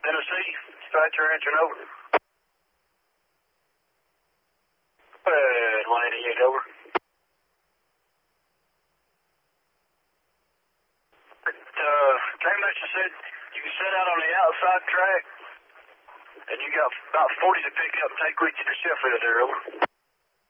Tennessee, dispatcher answering over. Good, 188 over. Train master said you can set out on the outside track, and you got about 40 to pick up and take with you to Sheffield there, over.